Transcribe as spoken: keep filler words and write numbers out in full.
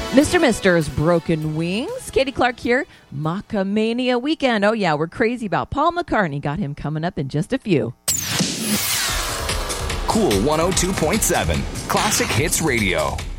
Mister Mister's Broken Wings. Katie Clark here. Macamania weekend. Oh, yeah, we're crazy about Paul McCartney. Got him coming up in just a few. Cool one oh two point seven. Classic Hits Radio.